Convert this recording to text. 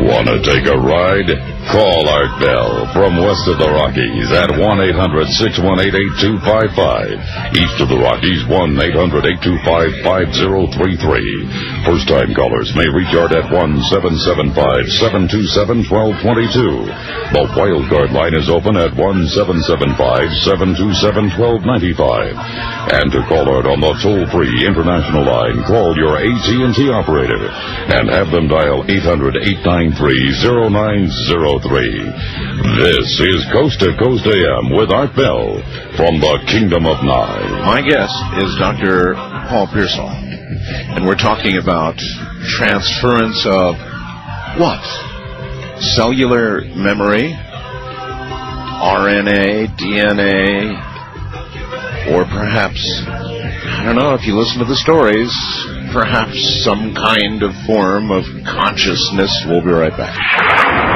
Want to take a ride? Call Art Bell from west of the Rockies at 1-800-618-8255. East of the Rockies, 1-800-825-5033. First-time callers may reach Art at 1-775-727-1222. The wild card line is open at 1-775-727-1295. And to call Art on the toll-free international line, call your AT&T operator and have them dial 800-893-0903. This is Coast to Coast AM with Art Bell from the Kingdom of Nye. My guest is Dr. Paul Pearsall, and we're talking about transference of what? Cellular memory, RNA, DNA, or perhaps, I don't know, if you listen to the stories, perhaps some kind of form of consciousness. We'll be right back.